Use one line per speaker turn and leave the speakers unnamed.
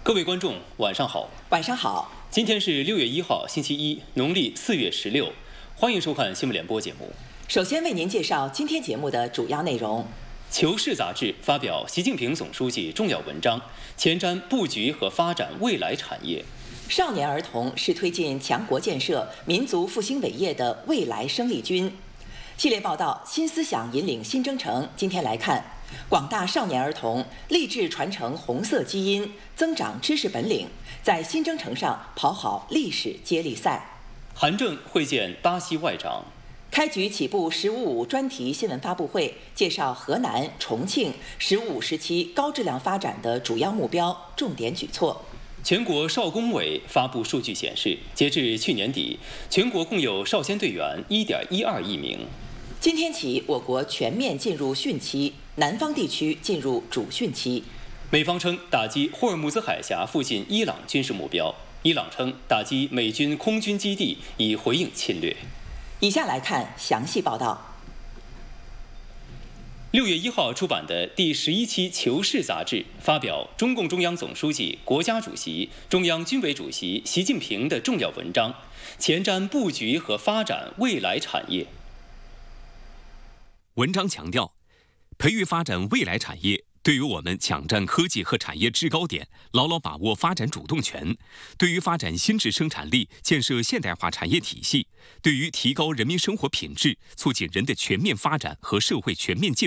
各位观众，晚上好。
晚上好。
今天是6月1号，星期一，农历4月16。欢迎收看新闻联播节目。
首先为您介绍今天节目的主要内容。《
求是》杂志发表习近平总书记重要文章，前瞻布局和发展未来产业。
少年儿童是推进强国建设、民族复兴伟业的未来生力军。系列报道《新思想引领新征程》，今天来看。广大少年儿童立志传承红色基因，增长知识本领，在新征程上跑好历史接力赛。
韩正会见巴西外长。
开局起步“15+5”专题新闻发布会，介绍河南、重庆“15+5”时期高质量发展的主要目标、重点举措。
全国少工委发布数据显示，截至去年底，全国共有少先队员1.12亿名。
今天起，我国全面进入汛期，南方地区进入主汛期。
美方称打击霍尔木兹海峡附近伊朗军事目标，伊朗称打击美军空军基地以回应侵略。
以下来看详细报道。
6月1号出版的第11期《求是》杂志发表中共中央总书记、国家主席、中央军委主席习近平的重要文章，前瞻布局和发展未来产业。
文章强调，培育发展未来产业，对于我们抢占科技和产业制高点，牢牢把握发展主动权，对于发展新质生产力、建设现代化产业体系，对于提高人民生活品质、促进人的全面发展和社会全面建